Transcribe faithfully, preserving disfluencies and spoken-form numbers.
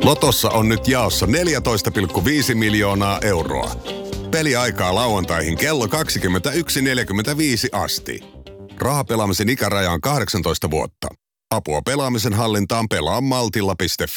Lotossa on nyt jaossa neljätoista pilkku viisi miljoonaa euroa. Peliaikaa lauantaihin kello kaksikymmentäyksi neljäkymmentäviisi asti. Rahapelaamisen ikäraja on kahdeksantoista vuotta. Apua pelaamisen hallintaan pelaa maltilla piste